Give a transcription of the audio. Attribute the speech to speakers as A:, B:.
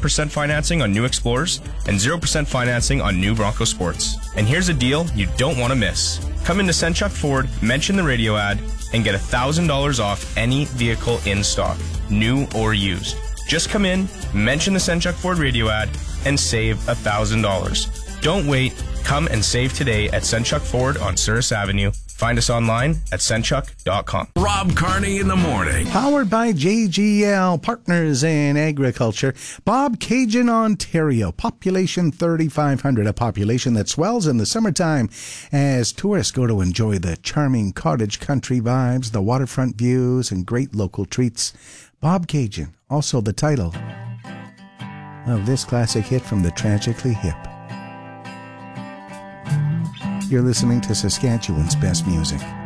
A: 1% financing on new Explorers and 0% financing on new Bronco Sports. And here's a deal you don't want to miss. Come into Senchuk Ford, mention the radio ad, and get $1,000 off any vehicle in stock, new or used. Just come in, mention the Senchuk Ford radio ad, and save $1,000. Don't wait. Come and save today at Senchuk Ford on Souris Avenue. Find us online at senchuk.com.
B: Rob Carney in the morning.
C: Powered by JGL, Partners in Agriculture. Bobcaygeon, Ontario. Population 3,500. A population that swells in the summertime as tourists go to enjoy the charming cottage country vibes, the waterfront views, and great local treats. Bobcaygeon, also the title of this classic hit from the Tragically Hip. You're listening to Saskatchewan's best music.